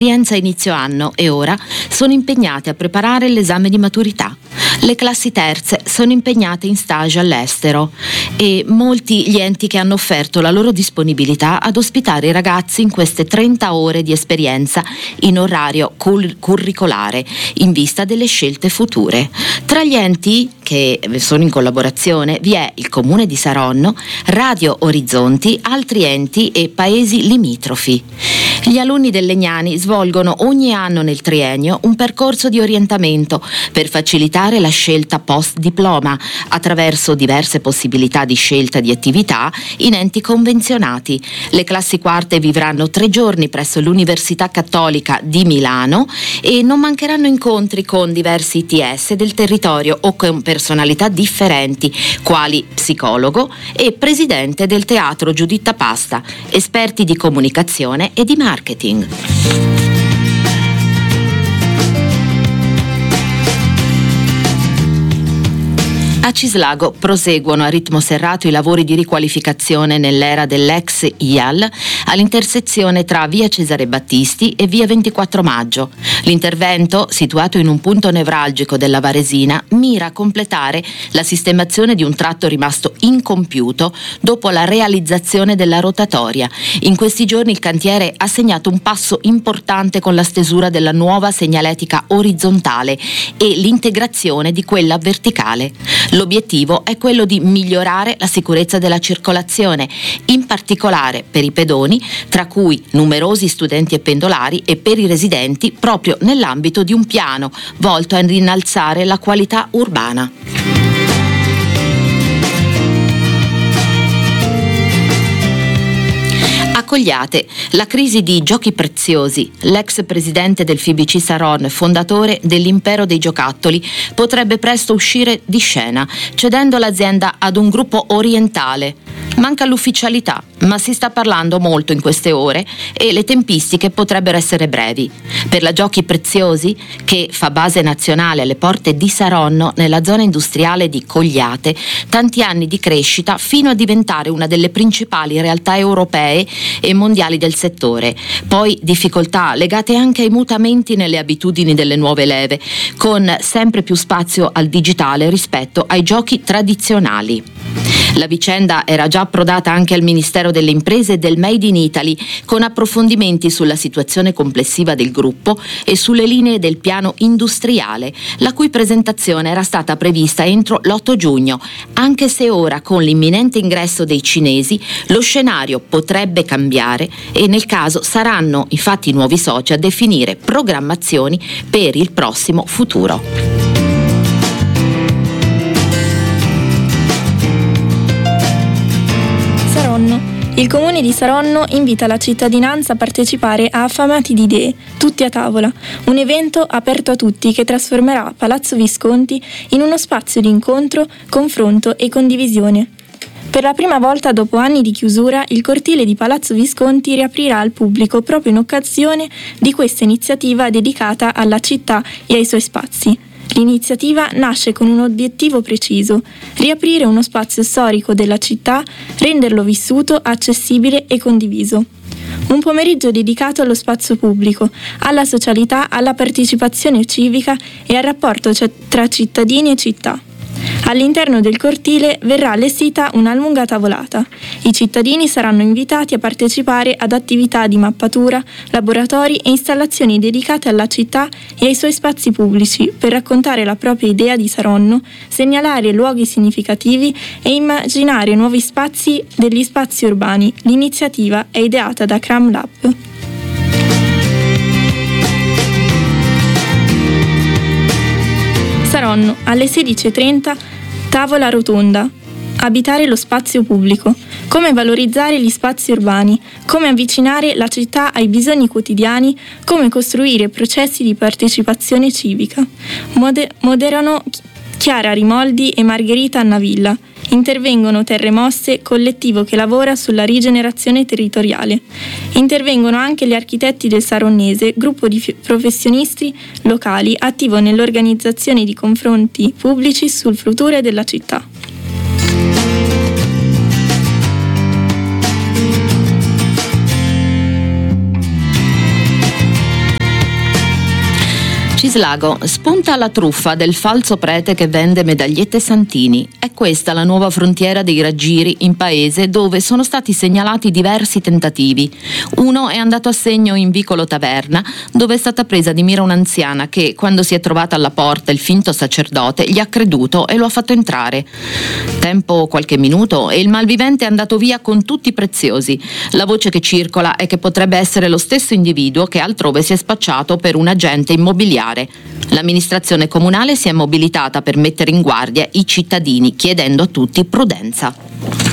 esperienza a inizio anno e ora sono impegnate a preparare l'esame di maturità. Le classi terze sono impegnate in stage all'estero e molti gli enti che hanno offerto la loro disponibilità ad ospitare i ragazzi in queste 30 ore di esperienza in orario curricolare in vista delle scelte future. Tra gli enti che sono in collaborazione vi è il Comune di Saronno, Radio Orizzonti, altri enti e paesi limitrofi. Gli alunni del Legnani svolgono ogni anno nel triennio un percorso di orientamento per facilitare la scelta post-diploma attraverso diverse possibilità di scelta di attività in enti convenzionati. Le classi quarte vivranno 3 giorni presso l'Università Cattolica di Milano e non mancheranno incontri con diversi ITS del territorio o con personalità differenti, quali psicologo e presidente del Teatro Giuditta Pasta, esperti di comunicazione e di marketing. A Cislago proseguono a ritmo serrato i lavori di riqualificazione nell'era dell'ex IAL all'intersezione tra via Cesare Battisti e via 24 Maggio. L'intervento, situato in un punto nevralgico della Varesina, mira a completare la sistemazione di un tratto rimasto incompiuto dopo la realizzazione della rotatoria. In questi giorni il cantiere ha segnato un passo importante con la stesura della nuova segnaletica orizzontale e l'integrazione di quella verticale. L'obiettivo è quello di migliorare la sicurezza della circolazione, in particolare per i pedoni, tra cui numerosi studenti e pendolari, e per i residenti, proprio nell'ambito di un piano volto a innalzare la qualità urbana. Accogliate la crisi di Giochi Preziosi. L'ex presidente del FIBC Saronno e fondatore dell'Impero dei Giocattoli potrebbe presto uscire di scena, cedendo l'azienda ad un gruppo orientale. Manca l'ufficialità, ma si sta parlando molto in queste ore e le tempistiche potrebbero essere brevi. Per la Giochi Preziosi, che fa base nazionale alle porte di Saronno nella zona industriale di Cogliate, tanti anni di crescita fino a diventare una delle principali realtà europee e mondiali del settore. Poi difficoltà legate anche ai mutamenti nelle abitudini delle nuove leve, con sempre più spazio al digitale rispetto ai giochi tradizionali. La vicenda era già approdata anche al Ministero delle Imprese e del Made in Italy, con approfondimenti sulla situazione complessiva del gruppo e sulle linee del piano industriale, la cui presentazione era stata prevista entro l'8 giugno, anche se ora con l'imminente ingresso dei cinesi lo scenario potrebbe cambiare e nel caso saranno infatti i nuovi soci a definire programmazioni per il prossimo futuro. Il Comune di Saronno invita la cittadinanza a partecipare a Affamati di Idee, Tutti a Tavola, un evento aperto a tutti che trasformerà Palazzo Visconti in uno spazio di incontro, confronto e condivisione. Per la prima volta dopo anni di chiusura, il cortile di Palazzo Visconti riaprirà al pubblico proprio in occasione di questa iniziativa dedicata alla città e ai suoi spazi. L'iniziativa nasce con un obiettivo preciso: riaprire uno spazio storico della città, renderlo vissuto, accessibile e condiviso. Un pomeriggio dedicato allo spazio pubblico, alla socialità, alla partecipazione civica e al rapporto tra cittadini e città. All'interno del cortile verrà allestita una lunga tavolata. I cittadini saranno invitati a partecipare ad attività di mappatura, laboratori e installazioni dedicate alla città e ai suoi spazi pubblici per raccontare la propria idea di Saronno, segnalare luoghi significativi e immaginare nuovi spazi degli spazi urbani. L'iniziativa è ideata da Cram Lab. Saronno, alle 16:30, tavola rotonda. Abitare lo spazio pubblico. Come valorizzare gli spazi urbani, come avvicinare la città ai bisogni quotidiani, come costruire processi di partecipazione civica. Moderano Chiara Rimoldi e Margherita Annavilla. Intervengono Terremosse, collettivo che lavora sulla rigenerazione territoriale. Intervengono anche gli architetti del Saronnese, gruppo di professionisti locali attivo nell'organizzazione di confronti pubblici sul futuro della città. Cislago, spunta la truffa del falso prete che vende medagliette Santini. È questa la nuova frontiera dei raggiri in paese, dove sono stati segnalati diversi tentativi. Uno è andato a segno in vicolo Taverna, dove è stata presa di mira un'anziana che, quando si è trovata alla porta il finto sacerdote, gli ha creduto e lo ha fatto entrare. Tempo qualche minuto e il malvivente è andato via con tutti i preziosi. La voce che circola è che potrebbe essere lo stesso individuo che altrove si è spacciato per un agente immobiliare. L'amministrazione comunale si è mobilitata per mettere in guardia i cittadini, chiedendo a tutti prudenza.